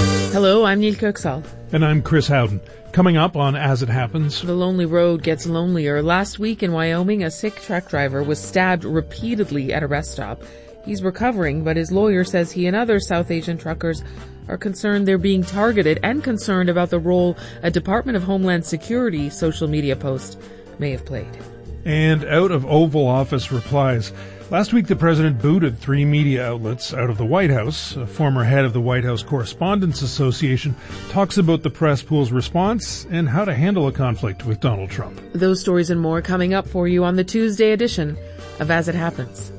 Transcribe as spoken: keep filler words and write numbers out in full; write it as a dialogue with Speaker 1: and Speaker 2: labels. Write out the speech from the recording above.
Speaker 1: Hello, I'm Neil Kirksall.
Speaker 2: And I'm Chris Howden. Coming up on As It Happens.
Speaker 1: The lonely road gets lonelier. Last week in Wyoming, a sick truck driver was stabbed repeatedly at a rest stop. He's recovering, but his lawyer says he and other South Asian truckers are concerned they're being targeted and concerned about the role a Department of Homeland Security social media post may have played.
Speaker 2: And out of Oval Office replies. Last week, the president booted three media outlets out of the White House. A former head of the White House Correspondents Association talks about the press pool's response and how to handle a conflict with Donald Trump.
Speaker 1: Those stories and more coming up for you on the Tuesday edition of As It Happens.